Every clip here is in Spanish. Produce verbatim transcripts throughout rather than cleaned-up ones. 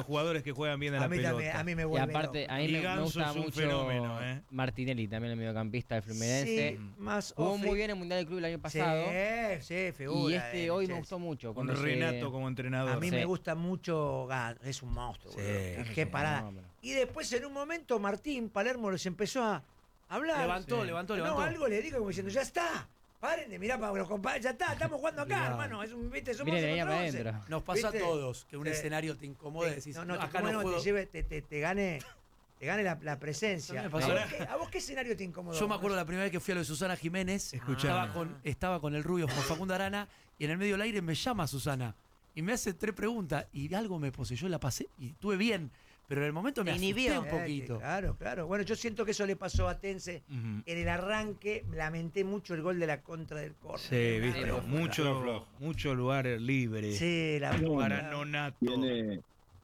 los jugadores que juegan bien a la a mí pelota. También, a mí me Y vuelve aparte, loco. a mí Y me, me Ganso gusta es un mucho fenómeno, ¿eh? Martinelli, también el mediocampista del Fluminense. Sí, más Jugó off- muy bien en el Mundial del Club el año pasado. Sí, sí, figura. y este eh, hoy che, me gustó mucho. Con cuando se- Renato como entrenador. A mí Sí. me gusta mucho Gan, es un monstruo. Sí, boludo. es Qué un parada. fenómeno. Y después en un momento Martín Palermo les empezó a hablar. Levantó, Sí. levantó, No, levantó. algo le digo como diciendo, ya está. Paren de mirar para los compadres, ya está, estamos jugando acá, Mirá. hermano. Es un, ¿viste? Somos Miren, once venía contra para once. adentro. Nos pasa ¿Viste? a todos que un Sí. escenario te incomode y decís, no, no, te, acá ¿cómo no no puedo. te, lleve, te, te, te gane, te gane la, la presencia. Me pasó. ¿A vos, qué, ¿A vos qué escenario te incomodó? Yo me acuerdo la primera vez que fui a lo de Susana Jiménez, Escuchame. estaba con, estaba con el rubio, con Facundo Arana, y en el medio del aire me llama Susana y me hace tres preguntas y algo me poseyó, la pasé y estuve bien, pero en el momento me Te asusté inhibió. un Eh, poquito. Claro, claro. Bueno, yo siento que eso le pasó a Tense. Ujú. En el arranque lamenté mucho el gol de la contra del córner. Sí, viste, Pero- mucho, mucho lugar libre. Sí, la Para Nonato. Tiene,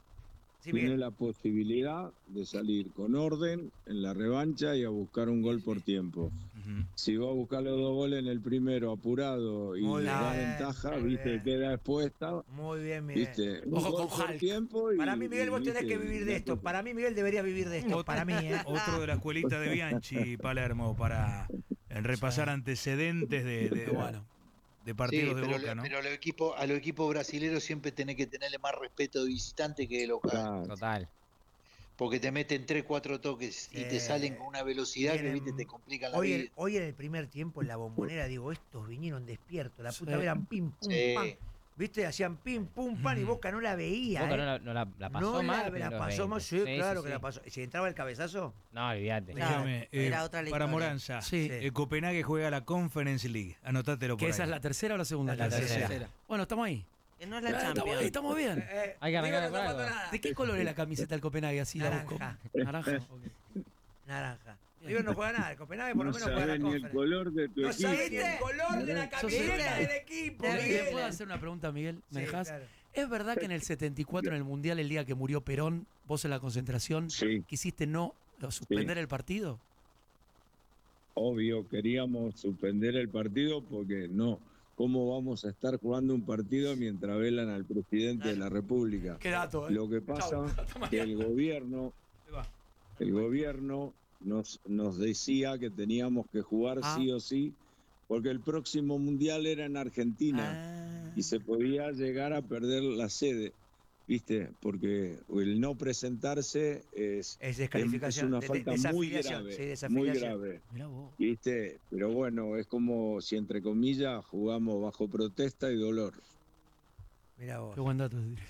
Sí, tiene Miguel. la posibilidad de salir con orden en la revancha y a buscar un gol por tiempo. Ujú. Si va a buscar los dos goles en el primero apurado y Muy le da bien, ventaja, muy viste, bien. queda expuesta, Muy bien, Miguel. viste, un Ojo gol con por Hulk. tiempo y, Para mí, Miguel, vos y, tenés viste, que vivir de la esto. cosa- Para mí, Miguel debería vivir de esto. Para mí, ¿eh? Otro de la escuelita de Bianchi, Palermo, para eh, repasar antecedentes de, de, Bueno. de Sí, partidos de pero, Boca, ¿no? pero a los equipos, a los equipos brasileños siempre tenés que tenerle más respeto de visitante que de local. Claro. Total. Porque te meten tres, cuatro toques y Sí. te salen con una velocidad que Vienen- viste te complican la Hoy, vida. el- hoy en el primer tiempo, en la bombonera, digo, estos vinieron despiertos. La puta Sí. eran pim, pum, Sí. pam. ¿Viste? Hacían pim, pum, pam y Boca no la veía. Boca ¿eh? no la, no la- la pasó No mal. la, en la los pasó más, veinte. sí, claro que sí. la pasó. Si entraba el cabezazo, No, olvídate. Claro. Escúchame, eh, era otra la para historia. Moranza, Sí. eh, Copenhague juega la Conference League. Anotátelo por ¿Que ahí. esa es la tercera o la segunda? La tercera. Bueno, estamos ahí. Que no es la Ah, estamos, Champions. ahí, estamos bien. eh, Hay que arrancar digo, no con está algo. pasando nada. ¿De qué color es la camiseta del Copenhague? Así la busco. Naranja. Naranja. ok. Naranja. River no juega nada. El Copenhague por No lo menos juega la sabés ni el Conference. color de tu No equipo. sabés ni el color de la Sos camiseta el- del equipo, ¿Le- ¿Le Miguel. puedo hacer una pregunta, Miguel? ¿Me Sí, dejás? claro. ¿Es verdad que en el setenta y cuatro, en el Mundial, el día que murió Perón, vos en la concentración, Sí. quisiste no suspender Sí. el partido? Obvio, queríamos suspender el partido porque no. ¿Cómo vamos a estar jugando un partido mientras velan al presidente de la República? Qué dato, ¿eh? Lo que pasa Chau, hasta es que el mañana. gobierno, Ahí va. el gobierno nos, nos decía que teníamos que jugar Ah. sí o sí, porque el próximo mundial era en Argentina Ah. y se podía llegar a perder la sede, ¿viste? Porque el no presentarse es, Es descalificación. es una de- de- falta muy desafiliación, grave, sí, muy desafiliación. grave. Mirá vos. ¿Viste? Pero bueno, es como si entre comillas jugamos bajo protesta y dolor. Mira vos. Qué buen dato. Sí,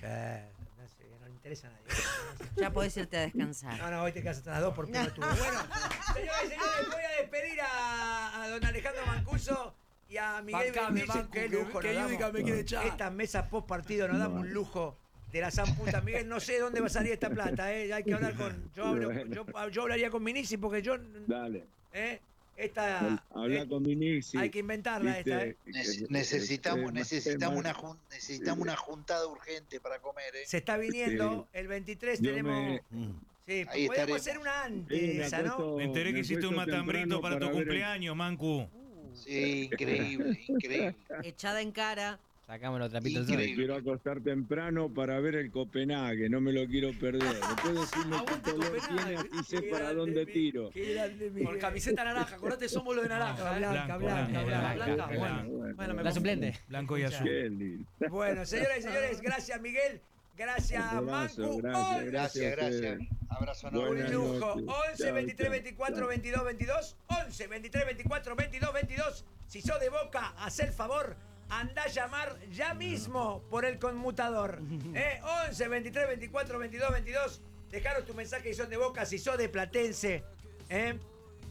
no sé, no le interesa a nadie. Ya podés irte a descansar. No, no, hoy te quedas hasta las dos porque no estuvo. Bueno, señoras y señores, voy a despedir a, a don Alejandro Mancuso y a Miguel Bancame, Benítez. Mancu, Qué que- lujo que nos damos. Yudica me quiere echar. Estas mesas post partido nos damos un lujo de la San Puta. Miguel, no sé dónde va a salir esta plata, ¿eh? Hay que hablar con. Yo, hablo- yo, yo hablaría con Minisi porque yo. Dale, ¿eh? Esta. habla eh, con Minix. hay que inventarla esta, ¿eh? Nece- necesitamos necesitamos una jun- necesitamos una juntada urgente para comer, ¿eh? Se está viniendo el veintitrés, Yo tenemos. me- Sí, Ahí podemos estaremos. hacer una antes Sí, de me esa, ¿no? acuesto- Me enteré que me hiciste un acuesto matambrito temprano para tu ver el- cumpleaños, Mancu. Sí, increíble, increíble. Echada en cara. Sacamos los trapitos al Increíble. sol. Quiero acostar temprano para ver el Copenhague, no me lo quiero perder. Después decirme qué Aguante color Copenhague. tiene, así sé Qué para grande, dónde Mi- tiro. Qué grande, Miguel. Con camiseta naranja, acordate, somos los de naranja. ¿eh? Blanca, Blanco, blanca, blanco, blanca. Blanca, blanco, bueno. blanco. Bueno, Bueno, me La suplente. Blanco y azul. qué lindo. Bueno, señoras y señores, gracias Miguel, gracias Un abrazo, Mancu. gracias, Hoy, Gracias, a gracias. ustedes. Abrazo un enorme. Buenas lujo. noches. once, Chao, veintitrés, chao, veinticuatro, chao. veintidós, veintidós. once, veintitrés, veinticuatro, veintidós, veintidós. Si sos de Boca, haz el favor. Anda a llamar ya mismo por el conmutador. ¿Eh? once, veintitrés, veinticuatro, veintidós, veintidós. Dejaros tu mensaje si son de Boca, si sos de Platense. ¿Eh?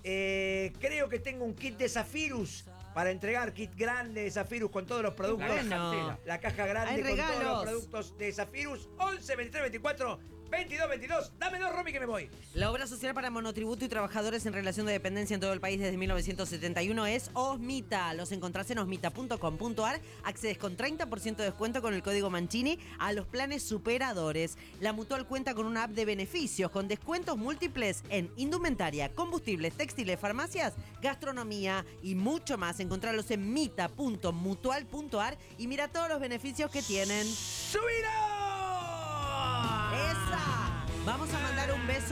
Eh, creo que tengo un kit de Zafirus para entregar, kit grande de Zafirus con todos los productos. Bueno. La caja grande Hay con todos los regalos. productos de Zafirus. once, veintitrés, veinticuatro, veintidós, veintidós. Dame dos, Romy, que me voy. La obra social para monotributo y trabajadores en relación de dependencia en todo el país desde mil novecientos setenta y uno es Osmita. Los encontrás en osmita punto com punto ar. Accedes con treinta por ciento de descuento con el código Mancini a los planes superadores. La Mutual cuenta con una app de beneficios con descuentos múltiples en indumentaria, combustibles, textiles, farmacias, gastronomía y mucho más. Encontralos en mita punto mutual punto ar y mira todos los beneficios que tienen. ¡Subilo! ¡Eso!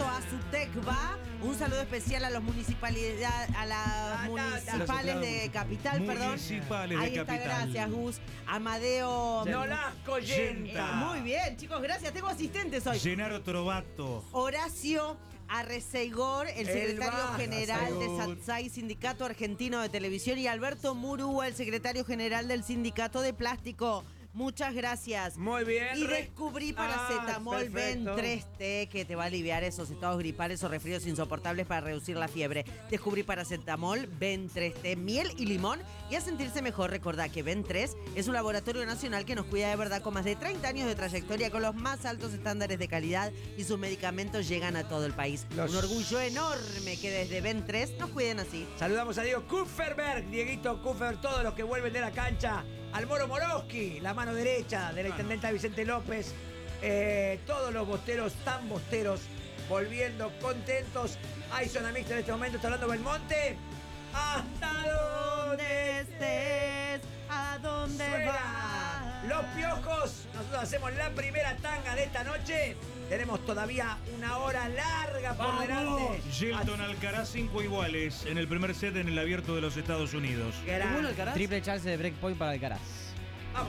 junto a Sutecva. Un saludo especial a los municipalidad, a las Ah, no, no. municipales de Capital, perdón. Municipales de Ahí está, Capital. gracias, Gus. Amadeo. Nolasco Eh, Yenta. muy bien, chicos, gracias. Tengo asistentes hoy. Gennaro Trovato. Horacio Arreceigor, el El secretario Baja, general de Arreceigor. SATSAI, Sindicato Argentino de Televisión, y Alberto Murúa, el secretario general del Sindicato de Plástico. Muchas gracias. Muy bien. Y Re- descubrí Ah, paracetamol Ben perfecto. tres T que te va a aliviar esos estados gripales o resfríos insoportables para reducir la fiebre. Descubrí paracetamol Ben tres T, miel y limón, y a sentirse mejor. Recordá que Ben tres es un laboratorio nacional que nos cuida de verdad, con más de treinta años de trayectoria, con los más altos estándares de calidad, y sus medicamentos llegan a todo el país. Los- Un orgullo enorme que desde Ben tres nos cuiden así. Saludamos a Diego Kupferberg, Dieguito Kupferberg, todos los que vuelven de la cancha. Al Moro Morowski, la mano derecha de la intendenta Vicente López. Eh, todos los bosteros, tan bosteros, volviendo contentos. Hay zona mixta en este momento, está hablando Belmonte. ¿Hasta dónde estés, a dónde suena? Los Piojos, nosotros hacemos la primera tanga de esta noche. Tenemos todavía una hora larga por ¡Vamos! delante. Yelton Alcaraz, cinco iguales en el primer set en el Abierto de los Estados Unidos. Gran- ¿Es bueno Alcaraz? Triple chance de breakpoint para Alcaraz. Vamos.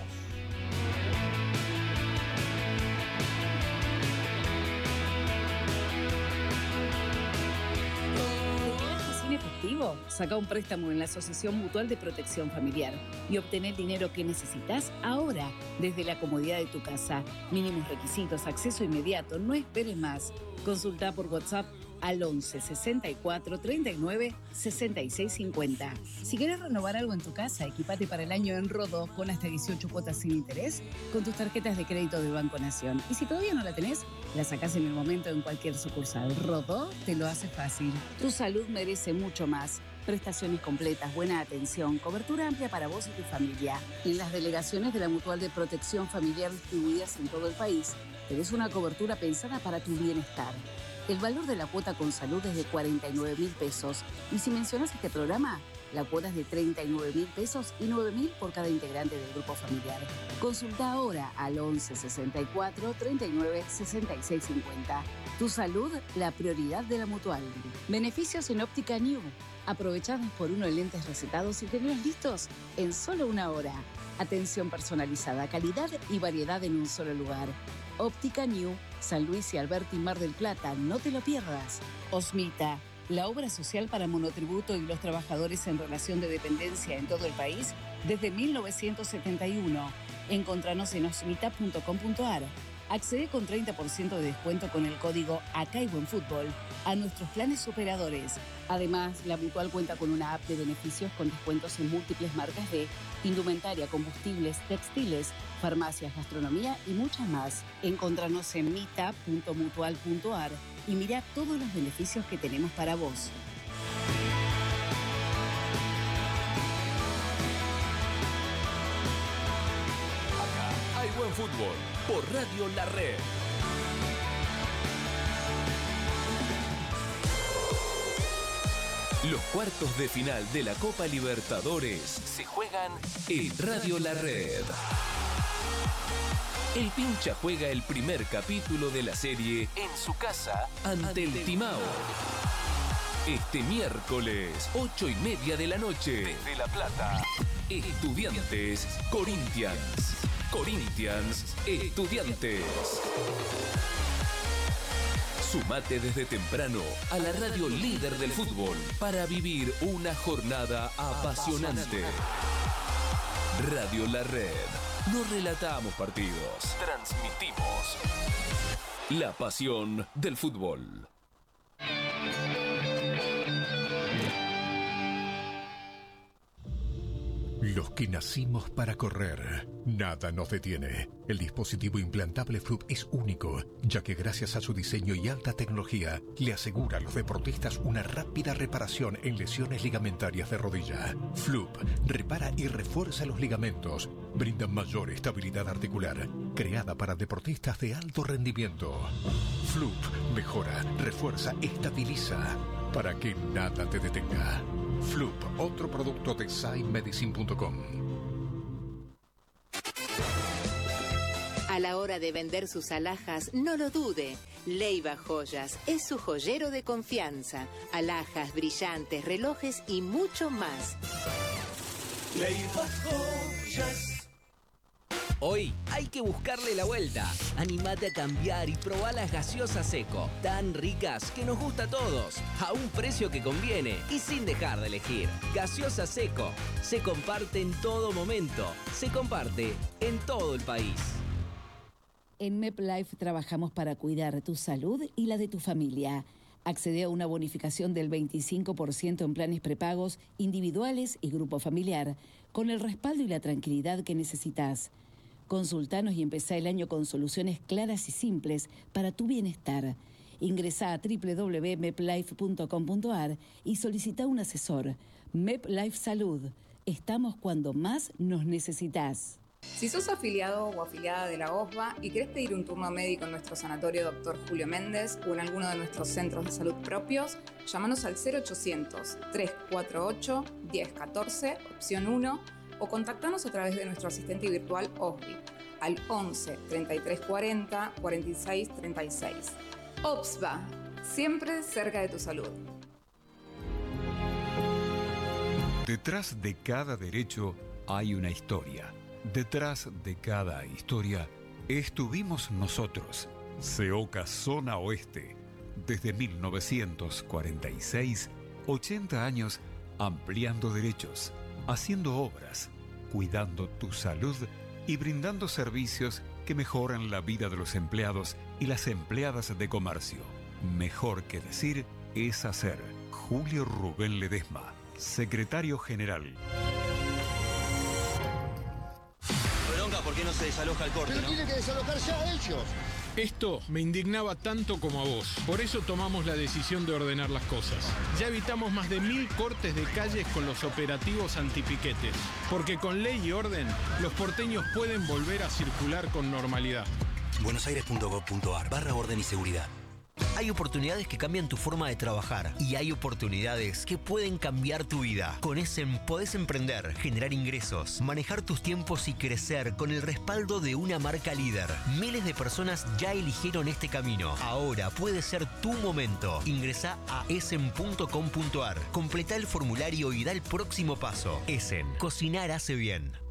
¿Tenés sin efectivo? Saca un préstamo en la Asociación Mutual de Protección Familiar y obtén el dinero que necesitas ahora, desde la comodidad de tu casa. Mínimos requisitos, acceso inmediato, no esperes más. Consulta por WhatsApp al once sesenta y cuatro treinta y nueve sesenta y seis cincuenta. Si querés renovar algo en tu casa, equipate para el año en Rodó con hasta dieciocho cuotas sin interés con tus tarjetas de crédito del Banco Nación. Y si todavía no la tenés, la sacás en el momento en cualquier sucursal. Rodó te lo hace fácil. Tu salud merece mucho más. Prestaciones completas, buena atención, cobertura amplia para vos y tu familia. En las delegaciones de la Mutual de Protección Familiar distribuidas en todo el país, tenés una cobertura pensada para tu bienestar. El valor de la cuota con salud es de cuarenta y nueve mil pesos. Y si mencionas este programa, la cuota es de treinta y nueve mil pesos y nueve mil por cada integrante del grupo familiar. Consulta ahora al once sesenta y cuatro treinta y nueve sesenta y seis cincuenta. Tu salud, la prioridad de la Mutual. Beneficios en Óptica New. Aprovechá dos por uno en lentes recetados y tenlos listos en solo una hora. Atención personalizada, calidad y variedad en un solo lugar. Óptica New, San Luis y Alberti, Mar del Plata, no te lo pierdas. Osmita, la obra social para monotributo y los trabajadores en relación de dependencia en todo el país desde mil novecientos setenta y uno. Encontranos en osmita punto com punto ar. Accede con treinta por ciento de descuento con el código Acá hay buen fútbol a nuestros planes superadores. Además, la Mutual cuenta con una app de beneficios con descuentos en múltiples marcas de indumentaria, combustibles, textiles, farmacias, gastronomía y muchas más. Encontranos en mita punto mutual punto ar y mira todos los beneficios que tenemos para vos. Acá hay buen fútbol por Radio La Red. Los cuartos de final de la Copa Libertadores se juegan en Radio La Red. El Pincha juega el primer capítulo de la serie en su casa ante el Timao. Este miércoles, ocho y media de la noche, desde La Plata. Estudiantes, Corinthians. Corinthians, Estudiantes. Sumate desde temprano a la radio líder del fútbol para vivir una jornada apasionante. Radio La Red. No relatamos partidos, transmitimos la pasión del fútbol. Los que nacimos para correr, nada nos detiene. El dispositivo implantable F L U P es único, ya que gracias a su diseño y alta tecnología, le asegura a los deportistas una rápida reparación en lesiones ligamentarias de rodilla. F L U P repara y refuerza los ligamentos, brinda mayor estabilidad articular, creada para deportistas de alto rendimiento. F L U P mejora, refuerza, estabiliza, para que nada te detenga. F L U P, otro producto de Sai Medicine punto com. A la hora de vender sus alhajas, no lo dude. Leiva Joyas es su joyero de confianza. Alhajas, brillantes, relojes y mucho más. Leiva Joyas. Hoy hay que buscarle la vuelta. Animate a cambiar y probá las gaseosas Seco, tan ricas que nos gusta a todos, a un precio que conviene y sin dejar de elegir. Gaseosa Seco, se comparte en todo momento, se comparte en todo el país. En MepLife trabajamos para cuidar tu salud y la de tu familia. Accede a una bonificación del veinticinco por ciento en planes prepagos individuales y grupo familiar, con el respaldo y la tranquilidad que necesitas. Consultanos y empezá el año con soluciones claras y simples para tu bienestar. Ingresá a doble u doble u doble u punto meplife punto com punto a r y solicita un asesor. MepLife Salud. Estamos cuando más nos necesitas. Si sos afiliado o afiliada de la O S B A y querés pedir un turno médico en nuestro sanatorio doctor Julio Méndez o en alguno de nuestros centros de salud propios, llámanos al cero ochocientos, trescientos cuarenta y ocho, diez catorce, opción uno, o contactanos a través de nuestro asistente virtual O S B I al once, treinta y tres cuarenta, cuarenta y seis treinta y seis. O S B A, siempre cerca de tu salud. Detrás de cada derecho hay una historia. Detrás de cada historia estuvimos nosotros, SEOCA Zona Oeste. Desde mil novecientos cuarenta y seis, ochenta años ampliando derechos, haciendo obras, cuidando tu salud y brindando servicios que mejoran la vida de los empleados y las empleadas de comercio. Mejor que decir es hacer. Julio Rubén Ledesma, secretario general. ¿Por qué no se desaloja el corte? Pero ¿no? tienen que desalojar ya ellos. Esto me indignaba tanto como a vos. Por eso tomamos la decisión de ordenar las cosas. Ya evitamos más de mil cortes de calles con los operativos antipiquetes. Porque con ley y orden, los porteños pueden volver a circular con normalidad. buenosaires punto gov punto a r barra orden y seguridad. Hay oportunidades que cambian tu forma de trabajar y hay oportunidades que pueden cambiar tu vida. Con Essen podés emprender, generar ingresos, manejar tus tiempos y crecer con el respaldo de una marca líder. Miles de personas ya eligieron este camino. Ahora puede ser tu momento. Ingresá a essen punto com punto a r, completá el formulario y da el próximo paso. Essen, cocinar hace bien.